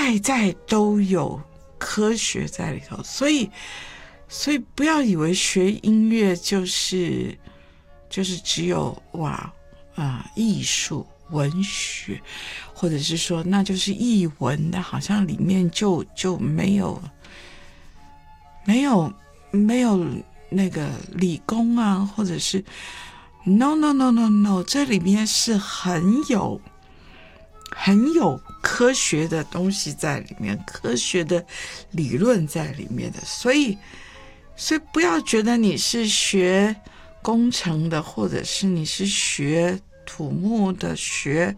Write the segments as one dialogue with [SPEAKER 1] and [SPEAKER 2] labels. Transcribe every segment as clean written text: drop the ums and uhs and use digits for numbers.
[SPEAKER 1] 在都有科学在里头，所以不要以为学音乐就是只有艺术文学，或者是说那就是艺文的，好像里面就没有那个理工啊，或者是 no， 这里面是很有科学的东西在里面，科学的理论在里面的，所以不要觉得你是学工程的，或者是你是学土木的，学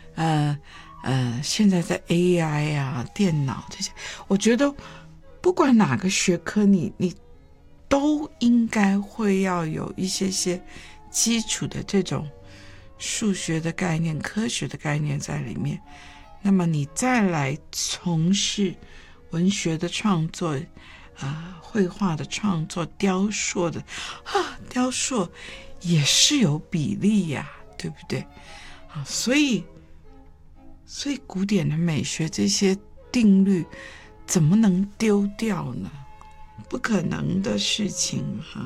[SPEAKER 1] 现在在 AI 啊电脑这些，我觉得不管哪个学科你都应该会要有一些基础的这种数学的概念、科学的概念在里面，那么你再来从事文学的创作绘画的创作、雕塑的雕塑也是有比例呀，对不对？所以古典的美学这些定律怎么能丢掉呢？不可能的事情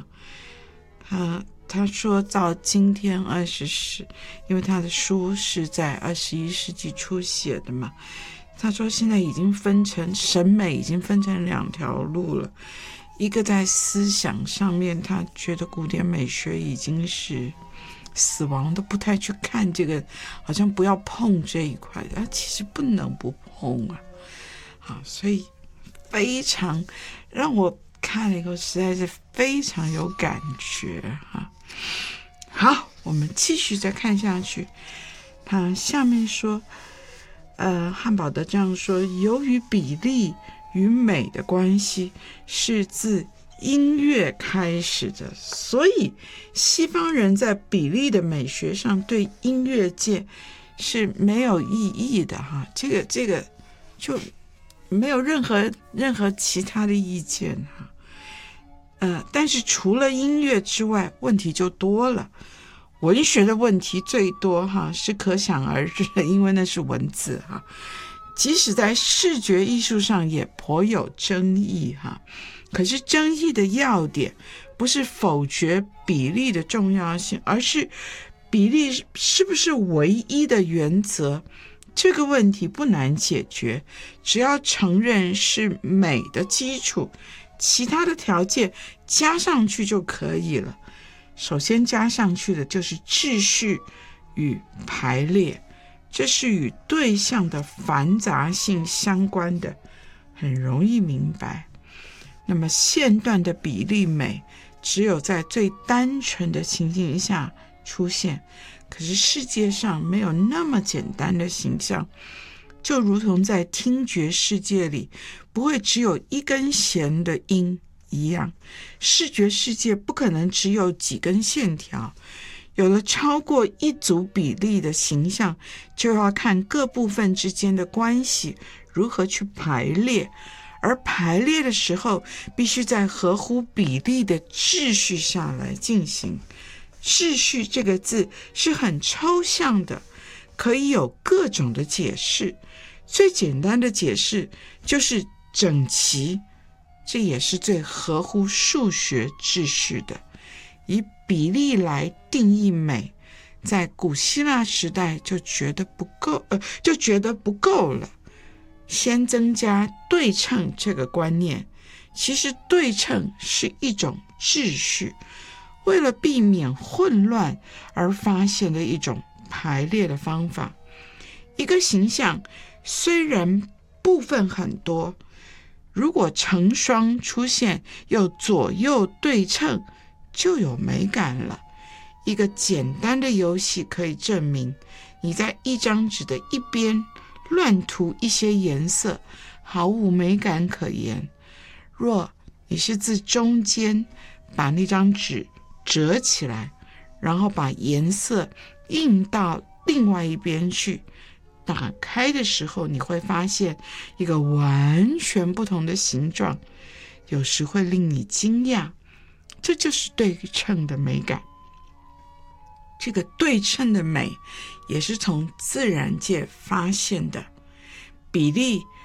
[SPEAKER 1] 他说到今天因为他的书是在21世纪初写的嘛，他说现在已经审美已经分成2条路了，一个在思想上面，他觉得古典美学已经是死亡，都不太去看这个，好像不要碰这一块的，其实不能不碰所以非常让我看了以后实在是非常有感觉好，我们继续再看下去。他下面说汉堡德这样说，由于比例与美的关系是自音乐开始的，所以西方人在比例的美学上对音乐界是没有异议的这个就没有任何其他的意见但是除了音乐之外，问题就多了。文学的问题最多是可想而知的，因为那是文字即使在视觉艺术上也颇有争议可是争议的要点不是否决比例的重要性，而是比例是不是唯一的原则。这个问题不难解决，只要承认是美的基础，其他的条件加上去就可以了。首先加上去的就是秩序与排列，这是与对象的繁杂性相关的，很容易明白。那么线段的比例美只有在最单纯的情形下出现，可是世界上没有那么简单的形象，就如同在听觉世界里不会只有一根弦的音一样，视觉世界不可能只有几根线条。有了超过一组比例的形象，就要看各部分之间的关系如何去排列，而排列的时候必须在合乎比例的秩序下来进行。秩序这个字是很抽象的，可以有各种的解释。最简单的解释就是整齐，这也是最合乎数学秩序的。以比例来定义美，在古希腊时代就觉得不够了。先增加对称这个观念，其实对称是一种秩序，为了避免混乱而发现的一种排列的方法。一个形象虽然部分很多，如果成双出现又左右对称，就有美感了。一个简单的游戏可以证明，你在一张纸的一边乱涂一些颜色，毫无美感可言。若你是自中间把那张纸折起来，然后把颜色印到另外一边去，打开的时候你会发现一个完全不同的形状，有时会令你惊讶。这就是对称的美感。这个对称的美也是从自然界发现的。比例